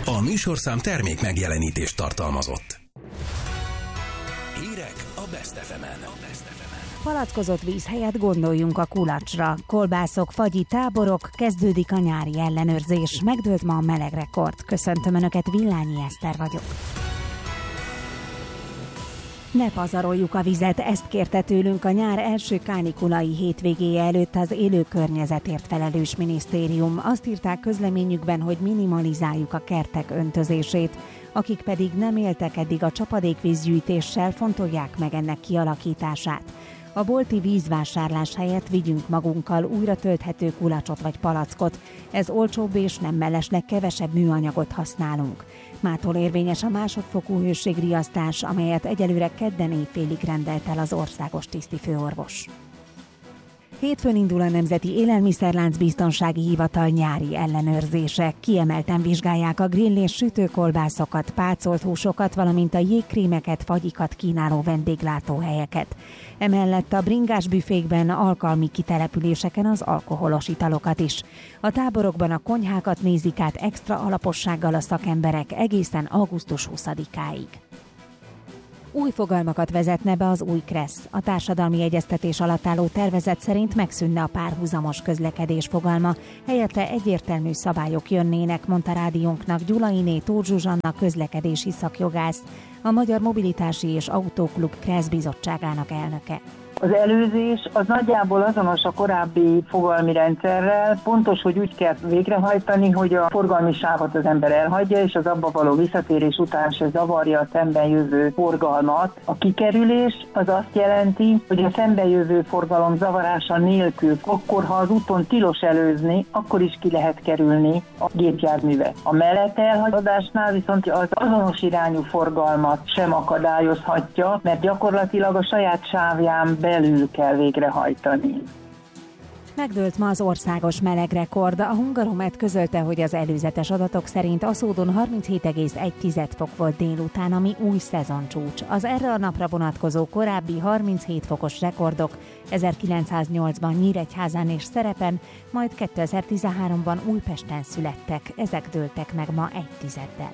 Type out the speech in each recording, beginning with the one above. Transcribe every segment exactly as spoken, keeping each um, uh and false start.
A műsorszám termék megjelenítést tartalmazott. Hírek a Best ef emen. Palackozott víz helyett gondoljunk a kulacsra. Kolbászok, fagyi táborok, kezdődik a nyári ellenőrzés. Megdőlt ma a melegrekord. Köszöntöm Önöket, Villányi Eszter vagyok. Ne pazaroljuk a vizet, ezt kérte tőlünk a nyár első kánikulai hétvégéje előtt az élő környezetért felelős minisztérium. Azt írták közleményükben, hogy minimalizáljuk a kertek öntözését. Akik pedig nem éltek eddig a csapadékvízgyűjtéssel, fontolják meg ennek kialakítását. A bolti vízvásárlás helyett vigyünk magunkkal újra tölthető kulacsot vagy palackot. Ez olcsóbb és nem mellesleg kevesebb műanyagot használunk. Mától érvényes a másodfokú hőségriasztás, amelyet egyelőre kedden éjfélig rendelt el az országos tisztifőorvos. Hétfőn indul a Nemzeti Élelmiszerlánc Biztonsági Hivatal nyári ellenőrzése. Kiemelten vizsgálják a grill és sütőkolbászokat, pácolt húsokat, valamint a jégkrémeket, fagyikat kínáló vendéglátóhelyeket. Emellett a bringás büfékben, alkalmi kitelepüléseken az alkoholos italokat is. A táborokban a konyhákat nézik át extra alapossággal a szakemberek egészen augusztus huszadikáig. Új fogalmakat vezetne be az új KRESZ. A társadalmi egyeztetés alatt álló tervezet szerint megszűnne a párhuzamos közlekedés fogalma, helyette egyértelmű szabályok jönnének, mondta rádiónknak Gyulainé Tóth Zsuzsanna közlekedési szakjogász, a Magyar Mobilitási és Autóklub KRESZ bizottságának elnöke. Az előzés az nagyjából azonos a korábbi fogalmi rendszerrel, pontos, hogy úgy kell végrehajtani, hogy a forgalmi sávot az ember elhagyja, és az abba való visszatérés után se zavarja a szemben jövő forgalmat. A kikerülés az azt jelenti, hogy a szemben jövő forgalom zavarása nélkül, akkor ha az úton tilos előzni, akkor is ki lehet kerülni a gépjárművet. A mellett elhagyadásnál viszont az azonos irányú forgalmat sem akadályozhatja, mert gyakorlatilag a saját sávján belül kell végrehajtani. Megdőlt ma az országos melegrekord. A Hungaromet közölte, hogy az előzetes adatok szerint Aszódon harminchét egész egy fok volt délután, ami új szezoncsúcs. Az erre a napra vonatkozó korábbi harminchét fokos rekordok ezerkilencszáznyolcban Nyíregyházán és Szerepen, majd kétezer-tizenháromban Újpesten születtek. Ezek dőltek meg ma egy tizeddel.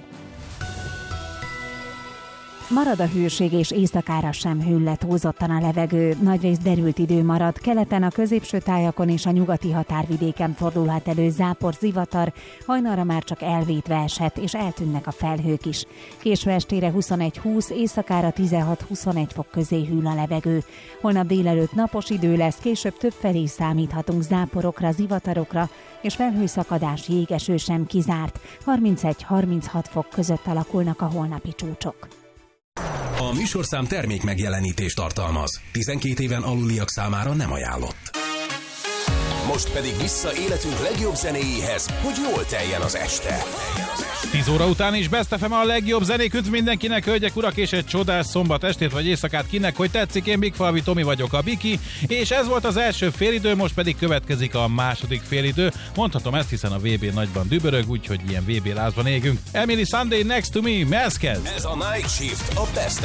Marad a hőség, és éjszakára sem hűl le túlzottan a levegő. Nagyrészt derült idő marad, keleten a középső tájakon és a nyugati határvidéken fordulhat elő zápor, zivatar, hajnalra már csak elvétve eshet, és eltűnnek a felhők is. Késő estére huszonegy húsz, éjszakára tizenhat-huszonegy fok közé hűl a levegő. Holnap délelőtt napos idő lesz, később többfelé számíthatunk záporokra, zivatarokra, és felhőszakadás, jégeső sem kizárt. harmincegy-harminchat fok között alakulnak a holnapi csúcsok. A műsorszám termék megjelenítést tartalmaz. tizenkét éven aluliak számára nem ajánlott. Most pedig vissza életünk legjobb zenéjéhez, hogy jól teljen az este. tíz óra után is Best ef em a legjobb zenék. Üdv mindenkinek, hölgyek, urak, és egy csodás szombat estét vagy éjszakát kinek, hogy tetszik. Én Bigfalvi Tomi vagyok, a Biki, és ez volt az első félidő, most pedig következik a második félidő. Mondhatom ezt, hiszen a vé bé nagyban dübörög, úgyhogy ilyen vé bé lázban égünk. Emily Sunday Next to Me, ez kezd! Ez a Night Shift, a Best